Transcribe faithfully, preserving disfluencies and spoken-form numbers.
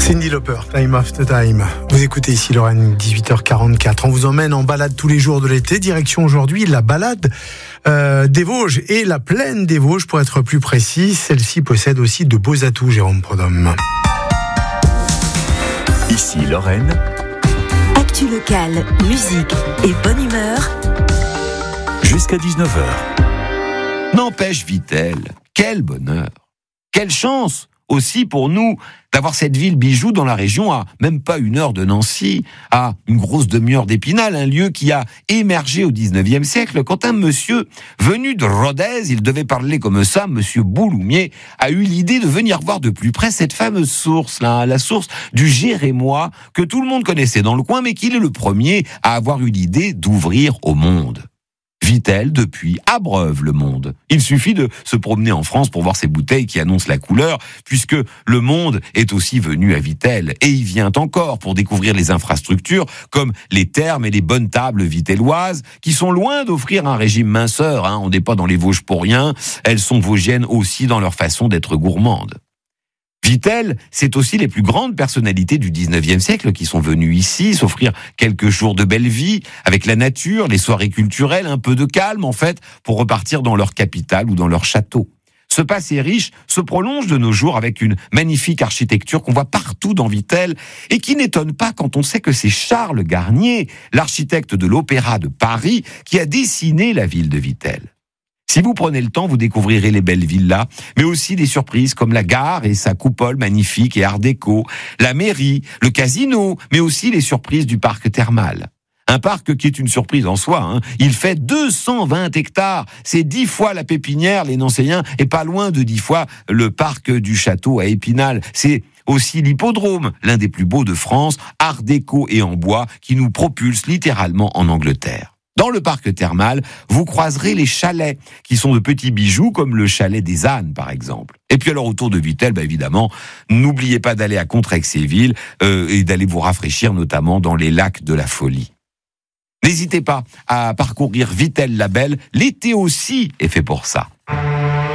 Cyndi Lauper, Time After Time. Vous écoutez ici Lorraine, dix-huit heures quarante-quatre. On vous emmène en balade tous les jours de l'été. Direction aujourd'hui la balade euh, des Vosges et la plaine des Vosges pour être plus précis. Celle-ci possède aussi de beaux atouts, Jérôme Prodhomme. Ici Lorraine. Actu locale, musique et bonne humeur. Jusqu'à dix-neuf heures. N'empêche Vittel, quel bonheur, quelle chance aussi pour nous d'avoir cette ville bijou dans la région à même pas une heure de Nancy, à une grosse demi-heure d'Épinal, un lieu qui a émergé au dix-neuvième siècle quand un monsieur venu de Rodez, il devait parler comme ça, monsieur Bouloumier, a eu l'idée de venir voir de plus près cette fameuse source, là, la source du Jérémois, que tout le monde connaissait dans le coin, mais qu'il est le premier à avoir eu l'idée d'ouvrir au monde. Vittel, depuis, abreuve le monde. Il suffit de se promener en France pour voir ces bouteilles qui annoncent la couleur, puisque le monde est aussi venu à Vittel. Et il vient encore pour découvrir les infrastructures, comme les thermes et les bonnes tables vitelloises, qui sont loin d'offrir un régime minceur. Hein. On n'est pas dans les Vosges pour rien. Elles sont vosgiennes aussi dans leur façon d'être gourmandes. Vittel, c'est aussi les plus grandes personnalités du dix-neuvième siècle qui sont venues ici s'offrir quelques jours de belle vie, avec la nature, les soirées culturelles, un peu de calme en fait, pour repartir dans leur capitale ou dans leur château. Ce passé riche se prolonge de nos jours avec une magnifique architecture qu'on voit partout dans Vittel et qui n'étonne pas quand on sait que c'est Charles Garnier, l'architecte de l'Opéra de Paris, qui a dessiné la ville de Vittel. Si vous prenez le temps, vous découvrirez les belles villas, mais aussi des surprises comme la gare et sa coupole magnifique et art déco, la mairie, le casino, mais aussi les surprises du parc thermal. Un parc qui est une surprise en soi, hein. Il fait deux cent vingt hectares, c'est dix fois la pépinière, les Nancéens, et pas loin de dix fois le parc du château à Épinal. C'est aussi l'hippodrome, l'un des plus beaux de France, art déco et en bois, qui nous propulse littéralement en Angleterre. Dans le parc thermal, vous croiserez les chalets, qui sont de petits bijoux, comme le chalet des ânes, par exemple. Et puis alors, autour de Vittel, bah évidemment, n'oubliez pas d'aller à Contrexéville euh, et d'aller vous rafraîchir, notamment dans les lacs de la Folie. N'hésitez pas à parcourir Vittel la Belle, l'été aussi est fait pour ça.